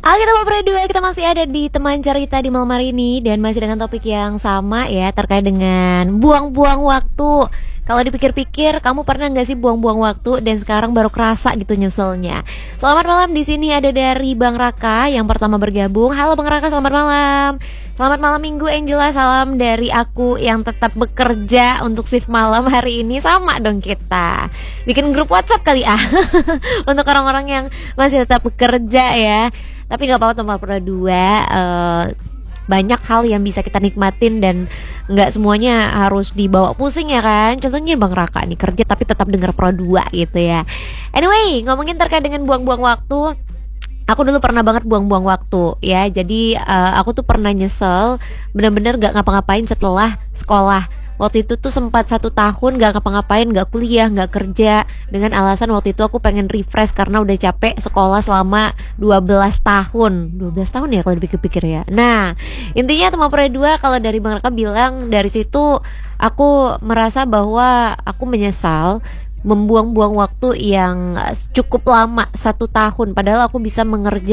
Halo, kita mau berdua, kita masih ada di teman cerita di malam hari ini dan masih dengan topik yang sama ya, terkait dengan buang-buang waktu. Kalau dipikir-pikir, kamu pernah nggak sih buang-buang waktu dan sekarang baru kerasa gitu nyeselnya? Selamat malam, di sini ada dari Bang Raka yang pertama bergabung. Halo Bang Raka, selamat malam. Selamat malam Minggu Angela, salam dari aku yang tetap bekerja untuk shift malam hari ini. Sama dong kita. Bikin grup WhatsApp kali ah. Untuk orang-orang yang masih tetap bekerja ya. Tapi nggak apa-apa teman berdua, banyak hal yang bisa kita nikmatin dan nggak semuanya harus dibawa pusing ya kan. Contohnya Bang Raka nih kerja tapi tetap denger Pro 2 gitu ya. Anyway, ngomongin terkait dengan buang-buang waktu, aku dulu pernah banget buang-buang waktu ya. Jadi aku tuh pernah nyesel bener-bener gak ngapa-ngapain setelah sekolah. Waktu itu tuh sempat 1 tahun gak ngapa-ngapain, gak kuliah, gak kerja, dengan alasan waktu itu aku pengen refresh karena udah capek sekolah selama 12 tahun. 12 tahun ya kalau dipikir-pikir ya. Nah, intinya teman Pro 2, kalau dari Bang Raka bilang dari situ aku merasa bahwa aku menyesal membuang-buang waktu yang cukup lama 1 tahun, padahal aku bisa mengerjakan